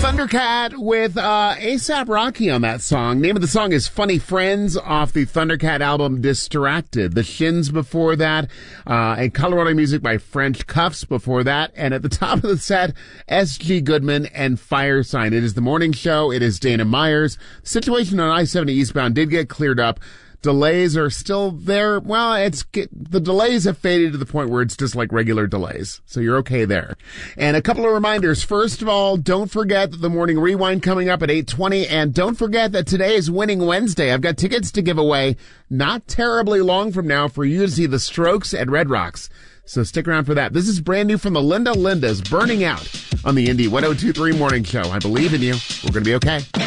Thundercat with A$AP Rocky on that song. Name of the song is Funny Friends off the Thundercat album Distracted. The Shins before that, and Colorado Music by French Cuffs before that. And at the top of the set, S.G. Goodman and Fire Sign. It is the morning show. It is Dana Myers. The situation on I-70 eastbound did get cleared up. Delays are still there. Well, the delays have faded to the point where it's just like regular delays. So you're okay there. And a couple of reminders. First of all, don't forget that the morning rewind coming up at 8:20. And don't forget that today is Winning Wednesday. I've got tickets to give away not terribly long from now for you to see the Strokes at Red Rocks. So stick around for that. This is brand new from the Lindas, Burning Out on the Indie 102.3 Morning Show. I believe in you. We're going to be okay.